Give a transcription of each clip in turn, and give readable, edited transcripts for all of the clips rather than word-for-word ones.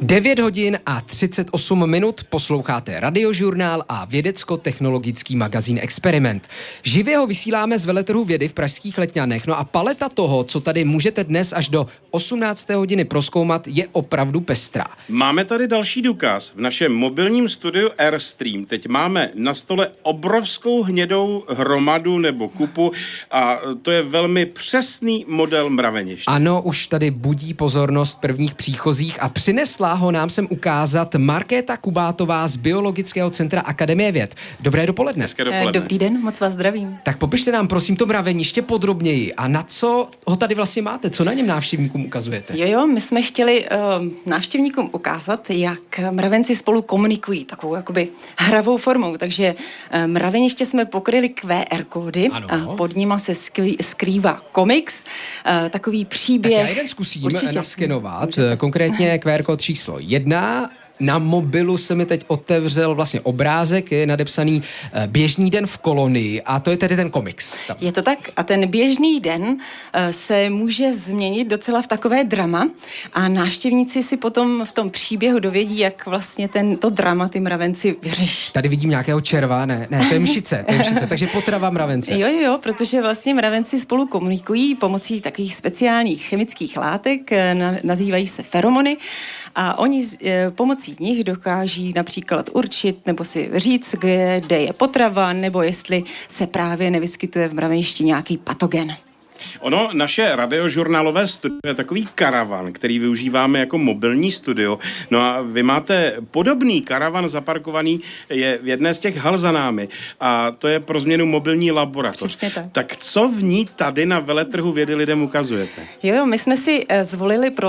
9 hodin a 38 minut posloucháte Radiožurnál a vědecko-technologický magazín Experiment. Živě ho vysíláme z veletrhu vědy v pražských Letňanech. No a paleta toho, co tady můžete dnes až do 18. hodiny prozkoumat, je opravdu pestrá. Máme tady další důkaz. V našem mobilním studiu Airstream teď máme na stole obrovskou hnědou hromadu nebo kupu a to je velmi přesný model mraveniště. Ano, už tady budí pozornost prvních příchozích a přinesla ho nám sem ukázat Markéta Kubátová z Biologického centra Akademie věd. Dobré dopoledne. Dobrý den, moc vás zdravím. Tak popište nám prosím to mraveniště podrobněji a na co ho tady vlastně máte, co na něm návštěvníkům ukazujete? Jo, my jsme chtěli návštěvníkům ukázat, jak mravenci spolu komunikují takovou jakoby hravou formou, takže mraveniště jsme pokryli QR kódy a pod nima se skrývá komiks, takový příběh. Tak já jeden zkusím naskenovat, konkrétně QR kód číslo 1. Na mobilu se mi teď otevřel vlastně obrázek, je nadepsaný Běžný den v kolonii a to je tedy ten komiks. Tam. Je to tak a ten běžný den se může změnit docela v takové drama a návštěvníci si potom v tom příběhu dovědí, jak vlastně to drama ty mravenci vyřeší. Tady vidím nějakého červa, ne, to je mšice, takže potrava mravence. Jo, protože vlastně mravenci spolu komunikují pomocí takových speciálních chemických látek, nazývají se feromony a oni pomocí nich dokáží například určit nebo si říct, kde je potrava, nebo jestli se právě nevyskytuje v mraveništi nějaký patogen. Ono, naše radiožurnálové studio je takový karavan, který využíváme jako mobilní studio. No a vy máte podobný karavan zaparkovaný je v jedné z těch hal za námi. A to je pro změnu mobilní laboratoř. Tak co v ní tady na veletrhu vědy lidem ukazujete? Jo, my jsme si zvolili pro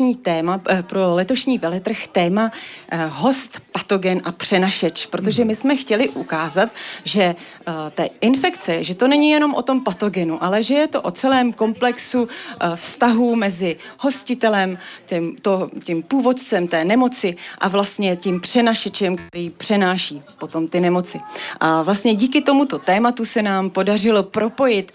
letošní veletrh téma host, patogen a přenašeč, protože my jsme chtěli ukázat, že té infekce, že to není jenom o tom patogenu, ale že je to o celém komplexu vztahů mezi hostitelem, tím původcem té nemoci a vlastně tím přenašečem, který přenáší potom ty nemoci. A vlastně díky tomuto tématu se nám podařilo propojit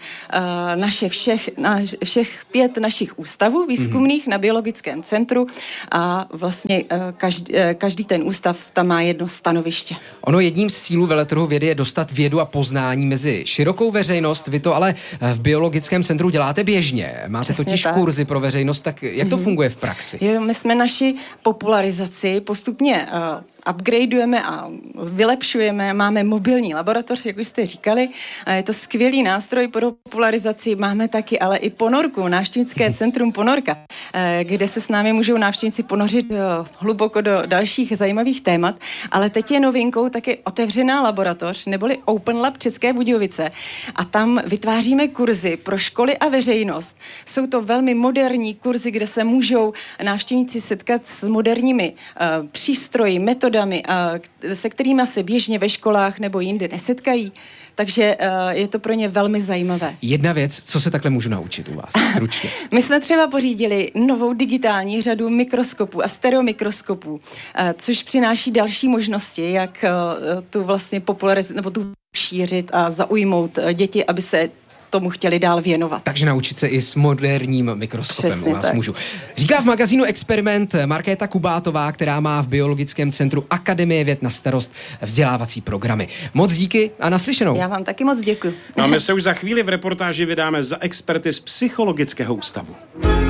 všech 5 našich ústavů výzkumných na Biologickém centru a vlastně každý ten ústav tam má jedno stanoviště. Ono jedním z cílů veletrhu vědy je dostat vědu a poznání mezi širokou veřejnost. Vy to ale v Biologickém centru děláte běžně. Máte Přesně totiž tak. Kurzy pro veřejnost, tak jak to funguje v praxi? Jo, my jsme naši popularizaci postupně upgradeujeme a vylepšujeme. Máme mobilní laboratoř, jak už jste říkali. Je to skvělý nástroj pro popularizaci. Máme taky ale i ponorku, návštěvnické centrum Ponorka, kde se s námi můžou návštěvníci ponořit hluboko do dalších zajímavých témat. Ale teď je novinkou taky otevřená laboratoř, neboli Open Lab České Budějovice. A tam vytváříme kurzy pro školy a veřejnost. Jsou to velmi moderní kurzy, kde se můžou návštěvníci setkat s moderními přístroji, metodami, se kterými se běžně ve školách nebo jinde nesetkají. Takže je to pro ně velmi zajímavé. Jedna věc, co se takhle můžu naučit u vás, stručně. My jsme třeba pořídili novou digitální řadu mikroskopů a stereomikroskopů, což přináší další možnosti, jak tu vlastně popularizovat nebo tu šířit a zaujmout děti, aby se tomu chtěli dál věnovat. Takže naučit se i s moderním mikroskopem. Přesně u vás tak. můžu. Říká v magazínu Experiment Markéta Kubátová, která má v Biologickém centru Akademie věd na starost vzdělávací programy. Moc díky a naslyšenou. Já vám taky moc děkuji. No a my se už za chvíli v reportáži vydáme za experty z Psychologického ústavu.